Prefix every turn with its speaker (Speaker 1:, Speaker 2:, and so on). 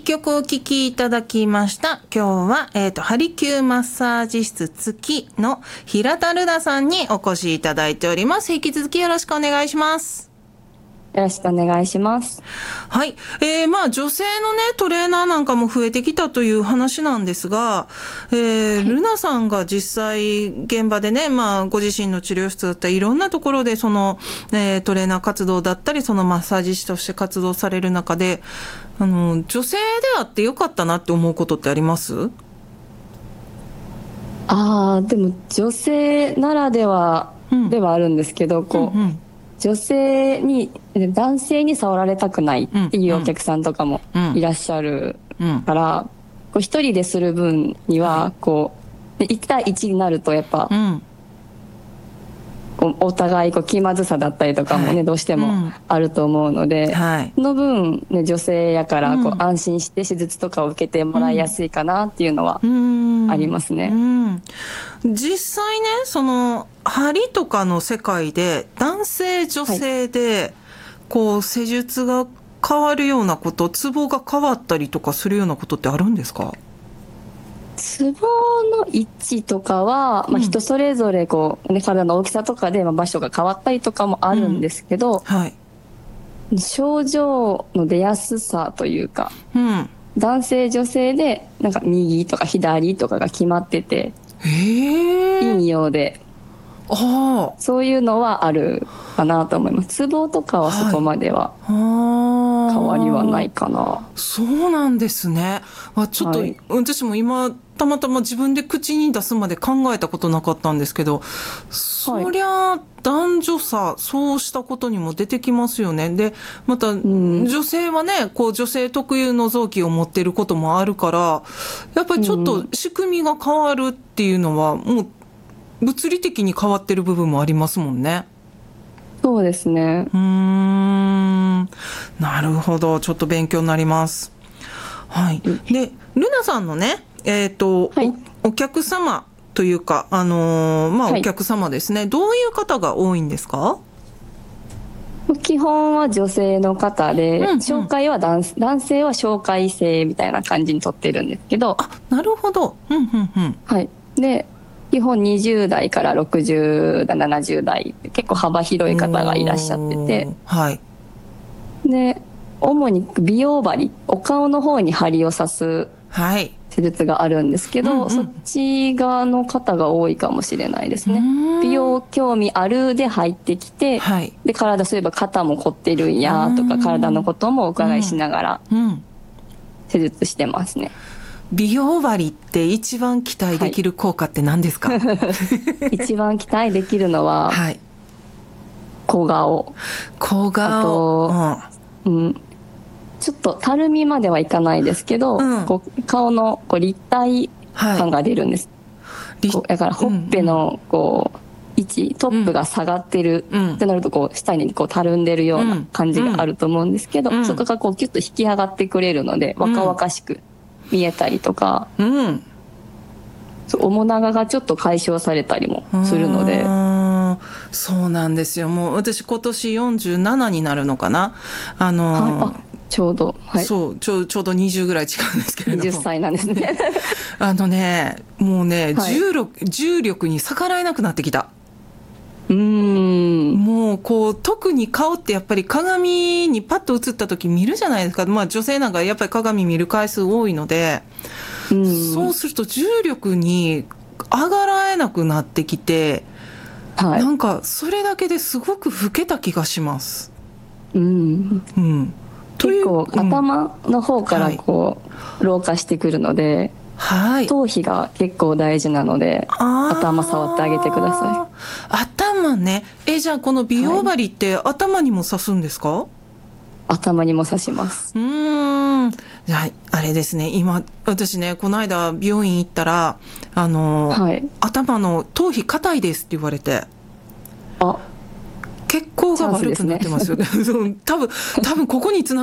Speaker 1: 曲お聴きいただきました。今日は、ハリキューマッサージ室月の平田ルナさんにお越しいただいております。引き続きよろしくお願いします。
Speaker 2: よろしくお願いします。
Speaker 1: はい。女性のね、トレーナーなんかも増えてきたという話なんですが、ルナさんが実際現場でね、ご自身の治療室だったりいろんなところでトレーナー活動だったり、そのマッサージ師として活動される中で、女性であってよかったなって思うことってあります？
Speaker 2: でも女性ならではではあるんですけど、女性に男性に触られたくないっていうお客さんとかもいらっしゃるから、一人でする分には1対1になるとやっぱ、お互い気まずさだったりとかもね、どうしてもあると思うので、その分、ね、女性やから安心して手術とかを受けてもらいやすいかなっていうのはありますね。
Speaker 1: 実際ね、その針とかの世界で男性女性で施術が変わるようなこと、ツボが変わったりとかするようなことってあるんですか？
Speaker 2: ツボの位置とかは、人それぞれ体の大きさとかで場所が変わったりとかもあるんですけど、症状の出やすさというか、男性女性でなんか右とか左とかが決まってて、いいようで、そういうのはあるかなと思います。ツボとかはそこまでは変わりはないかな。
Speaker 1: そうなんですね。ちょっと、私も今たまたま自分で口に出すまで考えたことなかったんですけど、そりゃ男女差、そうしたことにも出てきますよね。でまた、女性はね、女性特有の臓器を持っていることもあるから、やっぱりちょっと仕組みが変わるっていうのは、もう物理的に変わってる部分もありますもんね。
Speaker 2: そうですね。
Speaker 1: なるほど。ちょっと勉強になります。はい。で、ルナさんのね、お客様というか、お客様ですね。どういう方が多いんですか？
Speaker 2: 基本は女性の方で、紹介は男性は紹介制みたいな感じにとってるんですけど。
Speaker 1: なるほど。
Speaker 2: はい。で、基本20代から60代、70代って結構幅広い方がいらっしゃってて、で、主に美容針、お顔の方に針を刺す施術があるんですけど、そっち側の方が多いかもしれないですね。美容興味あるで入ってきて、で、体、そういえば肩も凝ってるんやとか、体のこともお伺いしながら施術してますね。
Speaker 1: 美容針って一番期待できる効果って何ですか？
Speaker 2: 一番期待できるのは、小顔。あと、ちょっだとたるみまではいかないですけど、顔の立体感が出るんです。だからほっぺの位置、トップが下がってるってなると下にたるんでるような感じがあると思うんですけど、そこがキュッと引き上がってくれるので若々しく見えたりとか、面長がちょっと解消されたりもするので。
Speaker 1: そうなんですよ。もう私今年47になるのかな。
Speaker 2: ちょうど、
Speaker 1: そうちょうど20ぐらい違うんですけれども、
Speaker 2: 20歳なんですね。
Speaker 1: もうね、重力に逆らえなくなってきた。もう特に顔ってやっぱり鏡にパッと映った時見るじゃないですか。女性なんかやっぱり鏡見る回数多いので、そうすると重力に上がらえなくなってきて、なんかそれだけですごく老けた気がします。
Speaker 2: 結構頭の方から老化してくるので、頭皮が結構大事なので、頭触ってあげてください。
Speaker 1: 頭ね。じゃあこの美容針って頭にも刺すんですか？
Speaker 2: 頭にも刺します。
Speaker 1: じゃああれですね、今私ね、この間美容院行ったら頭の頭皮硬いですって言われて、血行が悪くなってますよね。多分ここにつな